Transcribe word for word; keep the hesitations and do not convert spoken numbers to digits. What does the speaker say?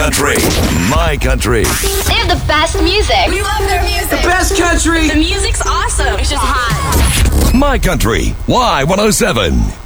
country. My country. They have the best music. We love their music. The best country. The music's awesome. It's just hot. My country. Y one oh seven.